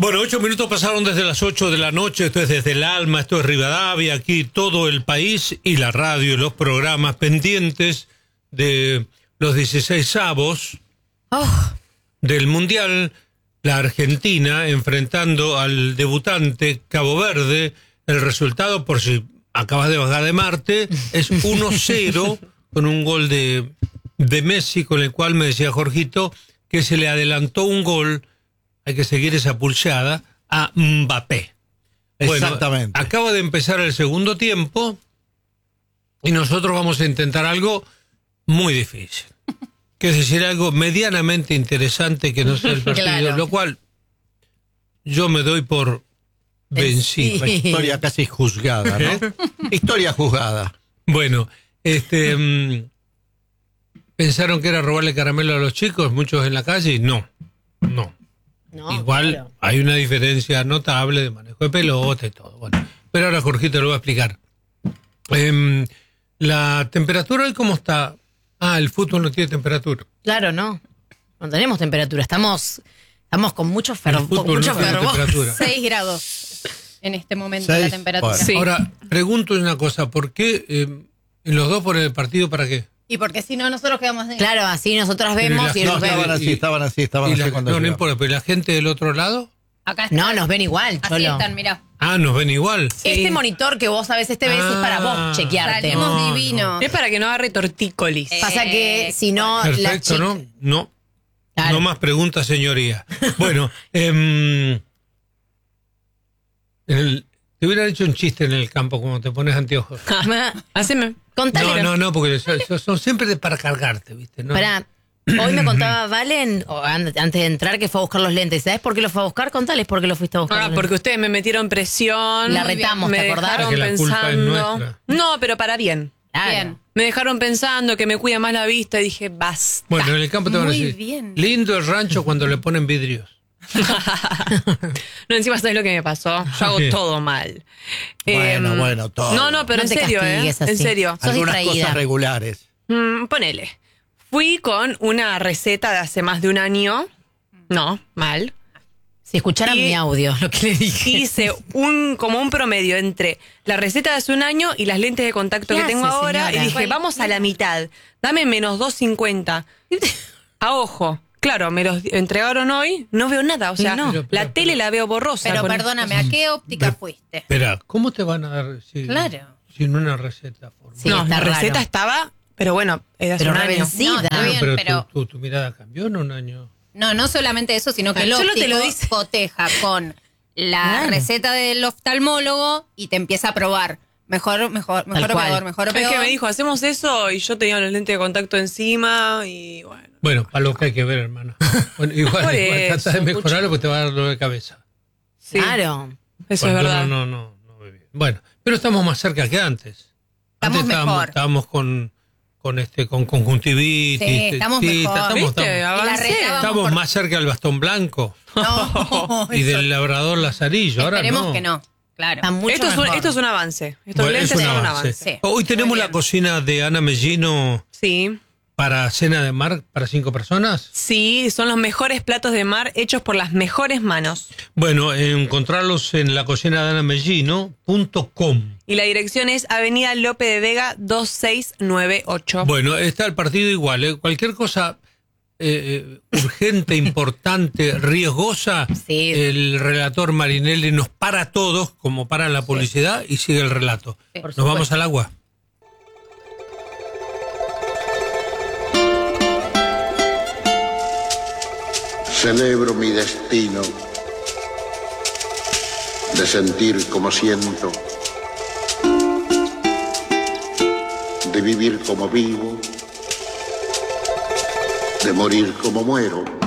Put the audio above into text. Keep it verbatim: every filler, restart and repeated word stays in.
Bueno, ocho minutos pasaron desde las ocho de la noche. Esto es Desde el Alma, esto es Rivadavia, aquí todo el país y la radio y los programas pendientes de los dieciseisavos oh. del Mundial. La Argentina enfrentando al debutante Cabo Verde. El resultado, por si acabas de bajar de Marte, es uno cero con un gol de, de Messi, con el cual me decía Jorgito que se le adelantó un gol, hay que seguir esa pulseada, a Mbappé. Exactamente. Bueno, acaba de empezar el segundo tiempo y nosotros vamos a intentar algo muy difícil. Que es decir, algo medianamente interesante que no sea el partido, claro. Lo cual yo me doy por vencido. Sí. Historia casi juzgada, ¿no? ¿Eh? Historia juzgada. Bueno, este um, pensaron que era robarle caramelo a los chicos, muchos en la calle, no, no. no Igual claro. Hay una diferencia notable de manejo de pelota y todo. Bueno, pero ahora Jorgito lo va a explicar. Um, la temperatura hoy, ¿cómo está? Ah, el fútbol no tiene temperatura. Claro, no. No tenemos temperatura. Estamos, estamos con mucho fervor. Con mucho no fervor. seis grados en este momento Seis. la temperatura. Bueno. Sí. Ahora, pregunto una cosa. ¿Por qué eh, en los dos ponen el partido para qué? Y porque si no, nosotros quedamos de... Claro, así nosotras vemos y, y no, ellos estaban ven. así, estaban así, estaban Y así la, cuando no, no llegamos. importa, pero la gente del otro lado. Acá están. No, nos ven igual, Así Cholo. están, mirá. Ah, nos ven igual. Sí. Este monitor que vos a veces te ves ah, es para vos chequearte. Salimos no, divinos. No. Es para que no agarre tortícolis. Eh, Pasa que si no... Perfecto, la chica... ¿no? No. Claro. No más preguntas, señoría. Bueno, eh, el, te hubiera hecho un chiste en el campo cuando te pones anteojos. Haceme. Contale. No, no, no, porque son, son siempre de para cargarte, ¿viste? ¿No? Pará, hoy me contaba Valen, o antes de entrar, que fue a buscar los lentes. ¿Sabes por qué los fue a buscar? Contales por qué los fuiste a buscar. Ah, porque ustedes me metieron presión. La retamos, me ¿te acordás? dejaron Que la culpa es pensando. nuestra. No, pero para bien. Claro. Bien. Me dejaron pensando que me cuida más la vista y dije, basta. Bueno, en el campo te van a Muy decir, bien. lindo el rancho cuando le ponen vidrios. No, encima sabes lo que me pasó. Yo hago ¿Qué? todo mal. Bueno, Eh, bueno, todo. No, no, pero No en te serio, ¿eh? castigues así. En serio. Sos Algunas distraída. cosas regulares. Mm, ponele. Fui con una receta de hace más de un año. No, mal. Si escucharan Y- mi audio, lo que le dije. Hice un como un promedio entre la receta de hace un año y las lentes de contacto ¿Qué que tengo hace, ahora. señora? Y dije, ¿Cuál? vamos a la mitad. Dame menos dos cincuenta. A ojo. Claro, me los entregaron hoy. No veo nada. O sea, no. Pero, pero, la pero- tele la veo borrosa. Pero con perdóname, ¿a qué óptica fuiste? Espera, ¿cómo te van a dar si- Claro. sin una receta formal? Sí, no, está la receta raro. estaba, pero bueno, era hace Pero un año. revencida. No, está Bueno, bien, pero, pero- tu, tu, tu mirada cambió en un año. No, no solamente eso, sino que Ah, el yo no óptico te lo dice. coteja con la Claro. receta del oftalmólogo y te empieza a probar. Mejor, mejor, mejor o cual. peor, mejor o Es peor. que me dijo, hacemos eso y yo tenía los lentes de contacto encima y bueno. Bueno, para lo que hay que ver, hermano. Bueno, igual, Por igual eso, trata de mejorarlo mucho. porque te va a dar dolor de cabeza. Sí, Claro. eso Cuando es verdad. No, no, no, no ve bien. Bueno, pero estamos más cerca que antes. Estamos antes estábamos, mejor. estábamos con, con este, con conjuntivitis. Sí, estamos mejor. Estamos, ¿Viste? estamos- Y la Avancé. retábamos estamos por- más cerca del bastón blanco No, y eso- del labrador lazarillo. Ahora Esperemos no. que no, claro. Está mucho Esto es, un, mejor. esto es un avance. Estos Bueno, es lentes un son un avance. avance. Sí. Hoy tenemos Muy la bien. cocina de Ana Mellino Sí. para cena de mar para cinco personas. Sí, son los mejores platos de mar hechos por las mejores manos. Bueno, encontrarlos en la cocina de ana mellino punto com. Y la dirección es Avenida Lope de Vega dos seis nueve ocho. Bueno, está el partido igual. ¿eh? Cualquier cosa eh, eh, urgente, importante, riesgosa, Sí. el relator Marinelli nos para a todos, como para la publicidad, y sigue el relato. Sí, por Nos vamos al agua. Celebro mi destino de sentir como siento, de vivir como vivo, de morir como muero.